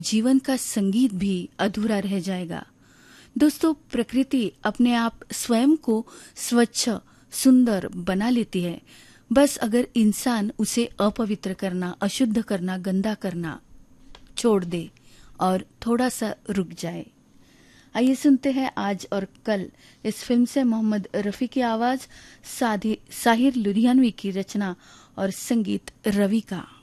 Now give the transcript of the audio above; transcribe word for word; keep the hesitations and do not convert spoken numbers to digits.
जीवन का संगीत भी अधूरा रह जाएगा। दोस्तों, प्रकृति अपने आप स्वयं को स्वच्छ सुंदर बना लेती है, बस अगर इंसान उसे अपवित्र करना, अशुद्ध करना, गंदा करना छोड़ दे और थोड़ा सा रुक जाए। आइए सुनते हैं आज और कल इस फिल्म से मोहम्मद रफी की आवाज, साहिर लुधियानवी की रचना और संगीत रवि का।